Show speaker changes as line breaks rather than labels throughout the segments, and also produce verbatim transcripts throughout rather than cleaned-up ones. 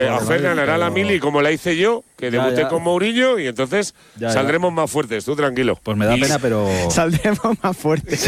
A Fer ganará la mili como la hice yo, que debuté
ya, ya.
con Mourinho y entonces ya, saldremos ya. más fuertes, tú tranquilo.
Pues me da y... pena, pero…
Saldremos más fuertes.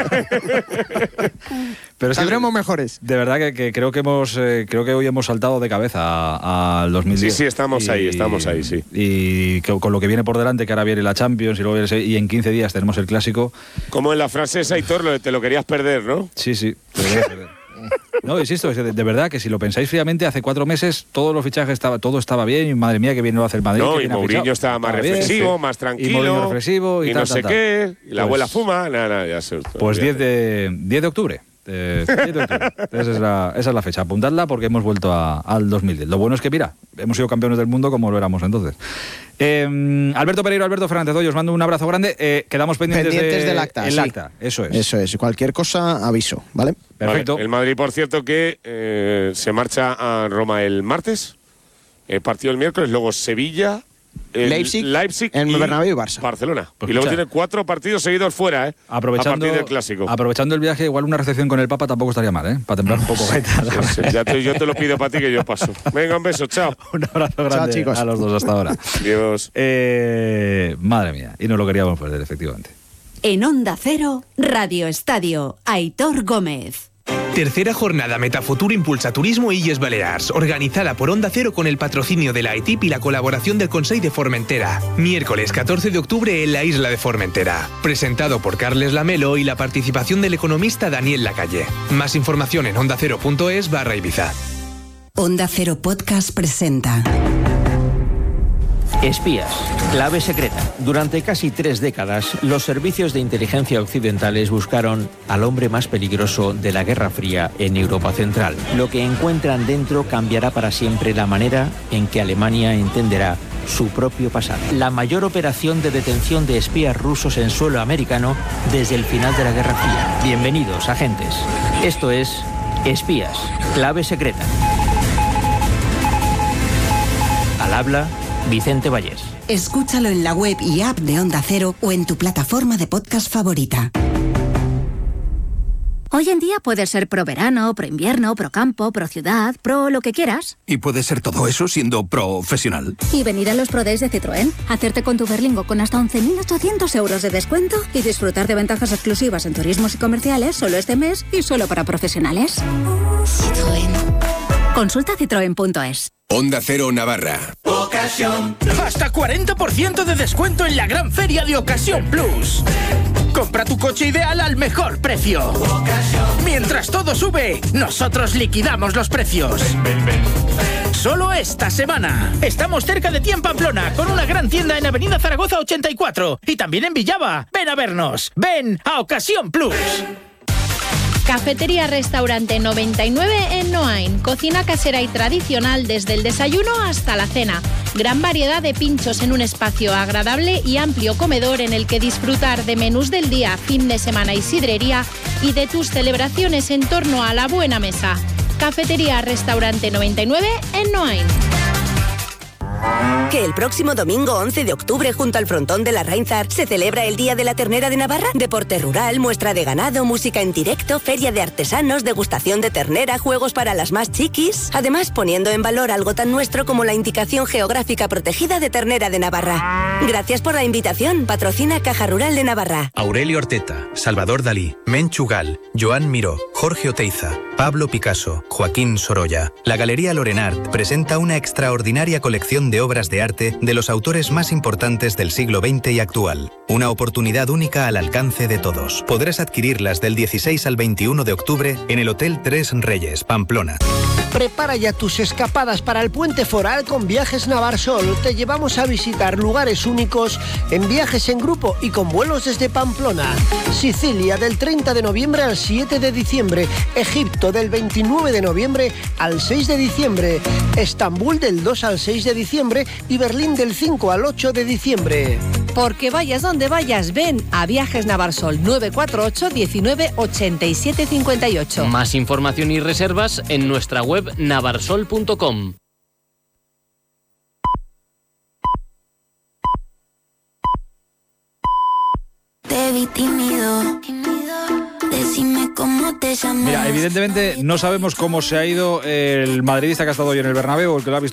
pero
Saldremos que, mejores.
De verdad que, que creo que hemos eh, creo que hoy hemos saltado de cabeza al dos mil diez.
Sí, sí, estamos
y,
ahí, estamos ahí, sí.
Y que, con lo que viene por delante, que ahora viene la Champions y, luego viene, y en quince días tenemos el Clásico.
Como en la frase esa, Aitor, lo de te lo querías perder, ¿no?
Sí, sí, te lo querías perder. No, insisto, de, de verdad que si lo pensáis fríamente, hace cuatro meses todos los fichajes estaba, todo estaba bien y madre mía que bien lo hace el Madrid.
No, y Mourinho estaba más reflexivo, bien, más tranquilo,
y, reflexivo, y,
y
tal,
no sé
tal,
qué,
tal.
y la pues, abuela fuma, nada, nada, ya se.
Pues diez de, diez de octubre. Eh, diez de octubre. Esa, es la, esa es la fecha, apuntadla porque hemos vuelto a, al dos mil diez. Lo bueno es que, mira, hemos sido campeones del mundo como lo éramos entonces. Eh, Alberto Pereiro, Alberto Fernández, hoy os mando un abrazo grande. Eh, quedamos pendientes,
pendientes
de,
del acta.
El
sí.
acta, eso es.
Eso es. Cualquier cosa, aviso, ¿vale?
Perfecto.
Vale. El Madrid, por cierto, que eh, se marcha a Roma el martes, el partido el miércoles, luego Sevilla, el
Leipzig,
Leipzig
en
y
Bernabéu y Barça.
Barcelona.
Pues
y luego
escucha,
tiene cuatro partidos seguidos fuera, ¿eh?
Aprovechando,
a partir del Clásico.
Aprovechando el viaje, igual una recepción con el Papa tampoco estaría mal, ¿eh? Para temblar un poco.
Sí, sí, ya te, yo te lo pido para ti que yo paso. Venga, un beso, chao.
Un abrazo grande.
Chao, chicos.
A los dos hasta ahora.
Dios.
Eh, madre mía, y no lo queríamos perder, efectivamente.
En Onda Cero, Radio Estadio, Aitor Gómez.
Tercera jornada Metafutur Impulsa Turismo Illes Balears, organizada por Onda Cero con el patrocinio de la E T I P y la colaboración del Consell de Formentera. Miércoles catorce de octubre en la isla de Formentera. Presentado por Carles Lamelo y la participación del economista Daniel Lacalle. Más información en ondacero punto es barra Ibiza.
Onda Cero Podcast presenta
Espías, clave secreta. Durante casi tres décadas, los servicios de inteligencia occidentales buscaron al hombre más peligroso de la Guerra Fría en Europa Central. Lo que encuentran dentro cambiará para siempre la manera en que Alemania entenderá su propio pasado. La mayor operación de detención de espías rusos en suelo americano desde el final de la Guerra Fría. Bienvenidos, agentes. Esto es Espías, clave secreta. Al habla Vicente Vallés.
Escúchalo en la web y app de Onda Cero o en tu plataforma de podcast favorita.
Hoy en día puedes ser pro verano, pro invierno, pro campo, pro ciudad, pro lo que quieras.
Y puedes ser todo eso siendo profesional.
Y venir a los Pro Days de Citroën, hacerte con tu Berlingo con hasta once mil ochocientos euros de descuento y disfrutar de ventajas exclusivas en turismos y comerciales solo este mes y solo para profesionales. Citroën. Consulta citroen punto es.
Onda Cero Navarra.
Ocasión. Hasta cuarenta por ciento de descuento en la gran feria de Ocasión Plus. Compra tu coche ideal al mejor precio. Ocasión. Mientras todo sube, nosotros liquidamos los precios. Ven, ven, ven, ven. Solo esta semana. Estamos cerca de ti en Pamplona, con una gran tienda en Avenida Zaragoza ochenta y cuatro. Y también en Villava. Ven a vernos. Ven a Ocasión Plus.
Cafetería Restaurante noventa y nueve en Noain. Cocina casera y tradicional desde el desayuno hasta la cena. Gran variedad de pinchos en un espacio agradable y amplio comedor en el que disfrutar de menús del día, fin de semana y sidrería y de tus celebraciones en torno a la buena mesa. Cafetería Restaurante noventa y nueve en Noain.
Que el próximo domingo once de octubre junto al frontón de la Reinzar se celebra el Día de la Ternera de Navarra. Deporte rural, muestra de ganado, música en directo, feria de artesanos, degustación de ternera, juegos para las más chiquis. Además, poniendo en valor algo tan nuestro como la indicación geográfica protegida de Ternera de Navarra. Gracias por la invitación. Patrocina Caja Rural de Navarra.
Aurelio Orteta, Salvador Dalí, Menchugal, Joan Miró, Jorge Oteiza, Pablo Picasso, Joaquín Sorolla. La Galería Lorenart presenta una extraordinaria colección de obras de arte de los autores más importantes del siglo veinte y actual. Una oportunidad única al alcance de todos. Podrás adquirirlas del dieciséis al veintiuno de octubre en el Hotel Tres Reyes, Pamplona.
Prepara ya tus escapadas para el Puente Foral con Viajes Navarsol. Te llevamos a visitar lugares únicos en viajes en grupo y con vuelos desde Pamplona. Sicilia del treinta de noviembre al siete de diciembre. Egipto del veintinueve de noviembre al seis de diciembre. Estambul del dos al seis de diciembre y Berlín del cinco al ocho de diciembre.
Porque vayas donde vayas, ven a Viajes Navarsol nueve cuatro ocho, diecinueve, ochenta y siete, cincuenta y ocho.
Más información y reservas en nuestra web navarsol punto com.
Te vi tímido, decime cómo te llamas.
Mira, evidentemente no sabemos cómo se ha ido el madridista que ha estado hoy en el Bernabéu, el que lo ha visto